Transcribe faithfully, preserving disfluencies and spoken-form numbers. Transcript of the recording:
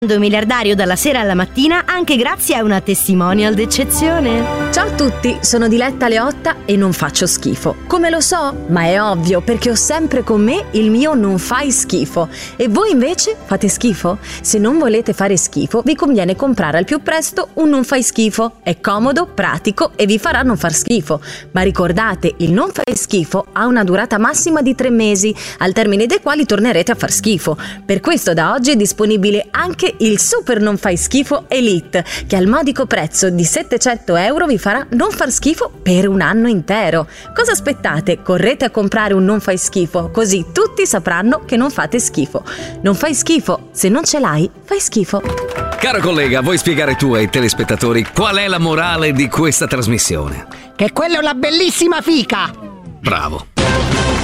Miliardario dalla sera alla mattina anche grazie a una testimonial d'eccezione. Ciao a tutti, sono Diletta Leotta e non faccio schifo. Come lo so? Ma è ovvio, perché ho sempre con me il mio non fai schifo. E voi invece fate schifo? Se non volete fare schifo, vi conviene comprare al più presto un non fai schifo. È comodo, pratico e vi farà non far schifo. Ma ricordate, il non fai schifo ha una durata massima di tre mesi, al termine dei quali tornerete a far schifo. Per questo da oggi è disponibile anche il Super Non Fai Schifo Elite, che al modico prezzo di settecento euro vi farà non far schifo per un anno intero. Cosa aspettate? Correte a comprare un Non Fai Schifo, così tutti sapranno che non fate schifo. Non fai schifo, se non ce l'hai, fai schifo. Caro collega, vuoi spiegare tu ai telespettatori qual è la morale di questa trasmissione? Che quella è una bellissima fica! Bravo.